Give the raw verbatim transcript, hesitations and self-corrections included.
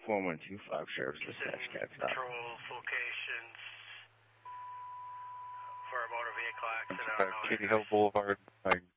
four one two five, Sheriff's Dispatch, Cat Stop. Controls locations for a motor vehicle accident. Katie Hill Boulevard, I